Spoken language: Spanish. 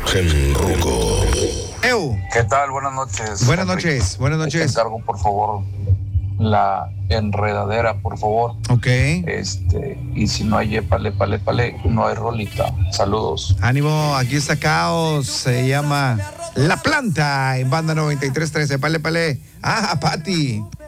gen ruco. ¿Qué tal? Buenas noches. Buenas noches, buenas noches. Te encargo, por favor, la enredadera, por favor. Ok. Y si no hay épale, no hay rolita. Saludos. Ánimo, aquí está Caos, se llama La Planta en Banda 93.13. Pale. Ah, Pati.